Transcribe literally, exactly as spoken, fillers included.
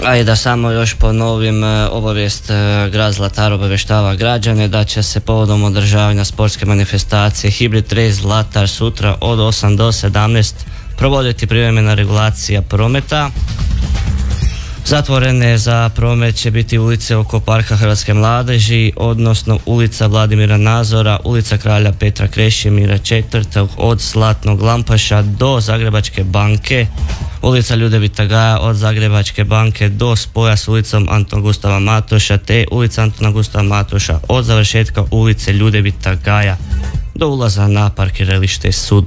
A i da samo još ponovim obavijest, grad Zlatar obavještava građane da će se povodom održavanja sportske manifestacije Hybrid Race Zlatar sutra od osam do sedamnaest provoditi privremena regulacija prometa. Zatvorene za promet će biti ulice oko Parka Hrvatske mladeži, odnosno ulica Vladimira Nazora, ulica Kralja Petra Krešimira četvrtog od Zlatnog Lampaša do Zagrebačke banke, ulica Ljudevita Gaja od Zagrebačke banke do spoja s ulicom Antona Gustava Matoša, te ulica Antona Gustava Matoša od završetka ulice Ljudevita Gaja do ulaza na parkiralište Sud.